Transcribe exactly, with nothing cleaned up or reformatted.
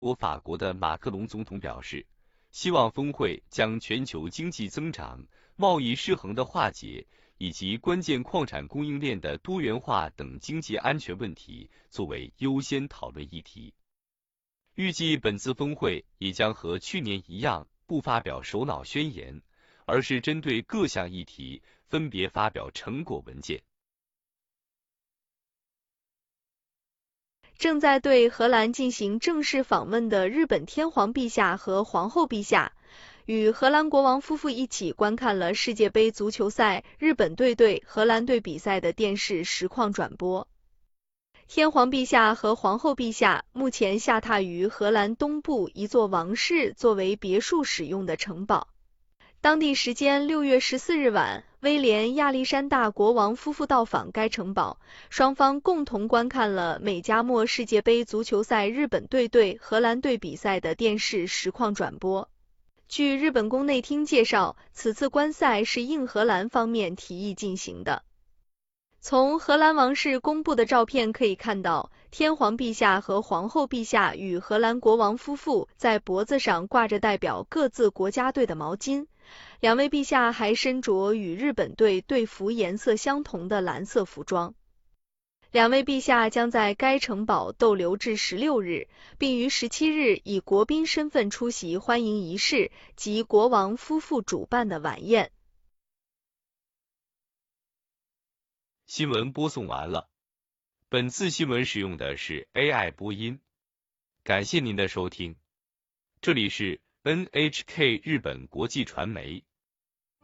国法国的马克龙总统表示，希望峰会将全球经济增长、贸易失衡的化解以及关键矿产供应链的多元化等经济安全问题作为优先讨论议题。预计本次峰会也将和去年一样，不发表首脑宣言，而是针对各项议题分别发表成果文件。 正在对荷兰进行正式访问的日本天皇陛下和皇后陛下，与荷兰国王夫妇一起观看了世界杯足球赛日本队对荷兰队比赛的电视实况转播。天皇陛下和皇后陛下目前下榻于荷兰东部一座王室作为别墅使用的城堡。当地时间六月十四日晚，威廉亚历山大国王夫妇到访该城堡，双方共同观看了美加墨世界杯足球赛日本队对荷兰队比赛的电视实况转播。据日本宫内厅介绍，此次观赛是应荷兰方面提议进行的。从荷兰王室公布的照片可以看到，天皇陛下和皇后陛下与荷兰国王夫妇在脖子上挂着代表各自国家队的毛巾，两位陛下还身着与日本队队服颜色相同的蓝色服装。两位陛下将在该城堡逗留至十六日，并于十七日以国宾身份出席欢迎仪式及国王夫妇主办的晚宴。 新闻播送完了，本次新闻使用的是 A I 播音，感谢您的收听，这里是 N H K 日本国际传媒。